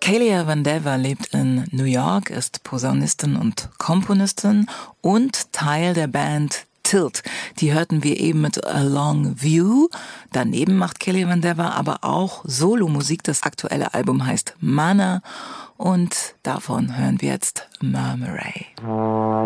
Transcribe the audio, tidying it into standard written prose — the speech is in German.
Kelia Vandewa lebt in New York, ist Posaunistin und Komponistin und Teil der Band Tilt. Die hörten wir eben mit A Long View. Daneben macht Kelia Vandewa aber auch Solomusik. Das aktuelle Album heißt Mana und davon hören wir jetzt Murmuray.